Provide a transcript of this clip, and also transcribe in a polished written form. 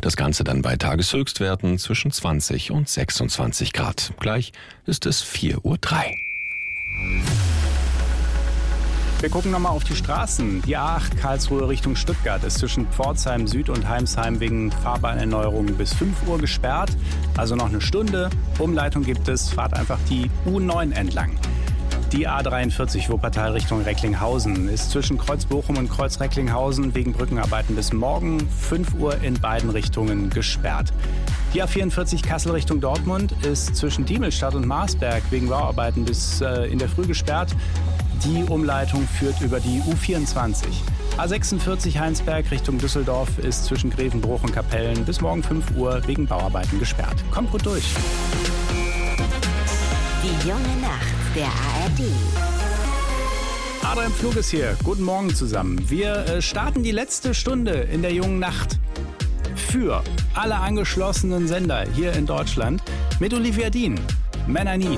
Das Ganze dann bei Tageshöchstwerten zwischen 20 und 26 Grad. Gleich ist es 4:03 Uhr. Wir gucken nochmal auf die Straßen. Die A8 Karlsruhe Richtung Stuttgart ist zwischen Pforzheim Süd und Heimsheim wegen Fahrbahnerneuerung bis 5 Uhr gesperrt. Also noch eine Stunde. Umleitung gibt es. Fahrt einfach die U9 entlang. Die A43 Wuppertal Richtung Recklinghausen ist zwischen Kreuz Bochum und Kreuz Recklinghausen wegen Brückenarbeiten bis morgen 5 Uhr in beiden Richtungen gesperrt. Die A44 Kassel Richtung Dortmund ist zwischen Diemelstadt und Marsberg wegen Bauarbeiten bis in der Früh gesperrt. Die Umleitung führt über die U24. A46 Heinsberg Richtung Düsseldorf ist zwischen Grevenbruch und Kapellen bis morgen 5 Uhr wegen Bauarbeiten gesperrt. Kommt gut durch. Die junge Nacht der ARD. Adrian Pflug ist hier. Guten Morgen zusammen. Wir starten die letzte Stunde in der jungen Nacht für alle angeschlossenen Sender hier in Deutschland mit Olivia Dean. Man I Need.